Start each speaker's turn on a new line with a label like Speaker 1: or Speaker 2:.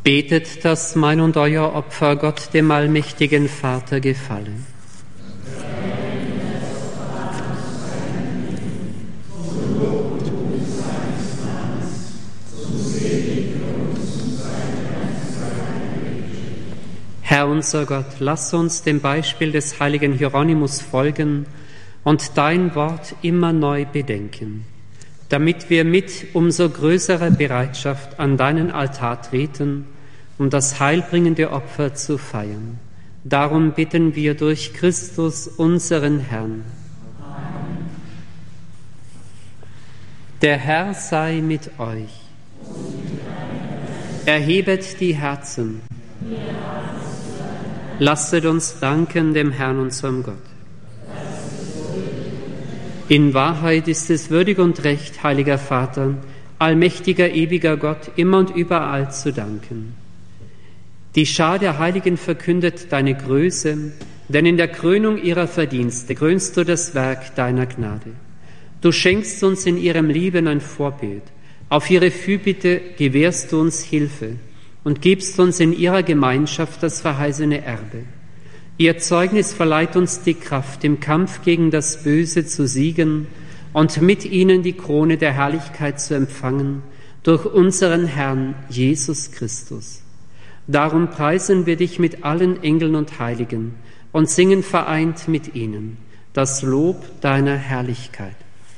Speaker 1: Betet, dass mein und euer Opfer Gott, dem allmächtigen Vater, gefalle. Herr unser Gott, lass uns dem Beispiel des heiligen Hieronymus folgen und dein Wort immer neu bedenken, damit wir mit umso größerer Bereitschaft an deinen Altar treten, um das heilbringende Opfer zu feiern. Darum bitten wir durch Christus, unseren Herrn. Amen. Der Herr sei mit euch. Erhebet die Herzen. Lasset uns danken dem Herrn, unserem Gott. In Wahrheit ist es würdig und recht, heiliger Vater, allmächtiger, ewiger Gott, immer und überall zu danken. Die Schar der Heiligen verkündet deine Größe, denn in der Krönung ihrer Verdienste krönst du das Werk deiner Gnade. Du schenkst uns in ihrem Leben ein Vorbild. Auf ihre Fürbitte gewährst du uns Hilfe und gibst uns in ihrer Gemeinschaft das verheißene Erbe. Ihr Zeugnis verleiht uns die Kraft, im Kampf gegen das Böse zu siegen und mit ihnen die Krone der Herrlichkeit zu empfangen, durch unseren Herrn Jesus Christus. Darum preisen wir dich mit allen Engeln und Heiligen und singen vereint mit ihnen das Lob deiner Herrlichkeit.